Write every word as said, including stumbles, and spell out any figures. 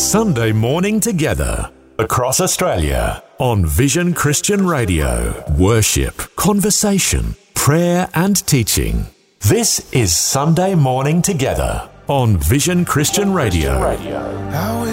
Sunday morning together across Australia on Vision Christian Radio. Worship, conversation, prayer and teaching. This is Sunday morning together on Vision Christian Radio.